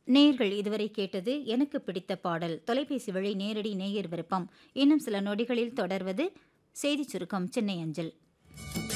நேயர்கள் இதுவரை கேட்டது எனக்கு பிடித்த பாடல் தொலைபேசி வழி நேரடி நேயர் விருப்பம். இன்னும் சில நொடிகளில் தொடர்வது செய்திச் சுருக்கம் சென்னை அஞ்சல்.